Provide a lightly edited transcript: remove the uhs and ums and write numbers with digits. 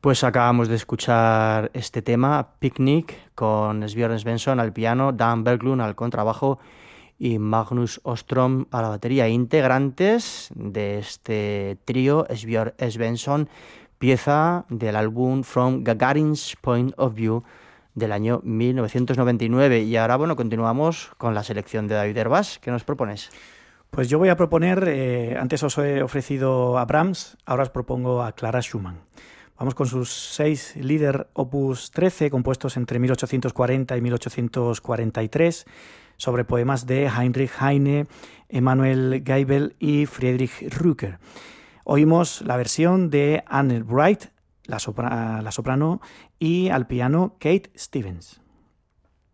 Pues acabamos de escuchar este tema, Picnic, con Björn Svensson al piano, Dan Berglund al contrabajo y Magnus Ostrom a la batería. Integrantes de este trío, Björn Svensson, pieza del álbum From Gagarin's Point of View del año 1999. Y ahora, bueno, continuamos con la selección de David Herbás. ¿Qué nos propones? Pues yo voy a proponer, antes os he ofrecido a Brahms, ahora os propongo a Clara Schumann. Vamos con sus 6 Lieder Opus 13, compuestos entre 1840 y 1843, sobre poemas de Heinrich Heine, Emanuel Geibel y Friedrich Rücker. Oímos la versión de Anne Wright, la soprano, y al piano Kate Stevens.